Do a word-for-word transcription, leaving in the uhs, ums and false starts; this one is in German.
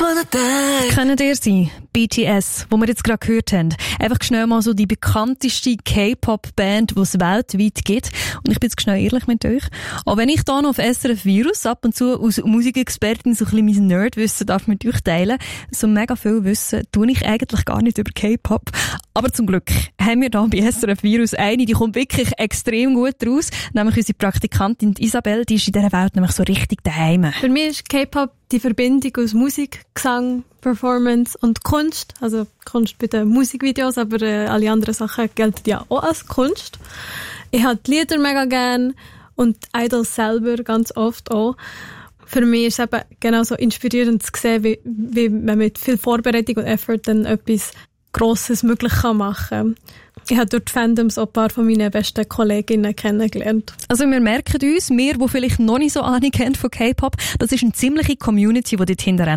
Kennt ihr sie? B T S, wo wir jetzt gerade gehört haben. Einfach schnell mal so die bekannteste K-Pop-Band, die es weltweit gibt. Und ich bin jetzt schnell ehrlich mit euch. Auch wenn ich da noch auf S R F Virus ab und zu als Musikexpertin so ein bisschen mein Nerdwissen darf mit euch teilen, so mega viel Wissen tue ich eigentlich gar nicht über K-Pop. Aber zum Glück haben wir da bei S R F Virus eine, die kommt wirklich extrem gut raus. Nämlich unsere Praktikantin Isabel, die ist in dieser Welt nämlich so richtig daheim. Für mich ist K-Pop die Verbindung aus Musik, Gesang, Performance und Kunst. Also Kunst bei den Musikvideos, aber äh, alle anderen Sachen gelten ja auch als Kunst. Ich habe die Lieder mega gern und Idols selber ganz oft auch. Für mich ist es eben genauso inspirierend zu sehen, wie, wie man mit viel Vorbereitung und Effort dann etwas Grosses möglich kann machen kann. Ich habe durch die Fandoms auch ein paar von meinen besten Kolleginnen kennengelernt. Also wir merken uns, wir, die vielleicht noch nicht so Ahnung haben von K-Pop, das ist eine ziemliche Community, die dort hinterher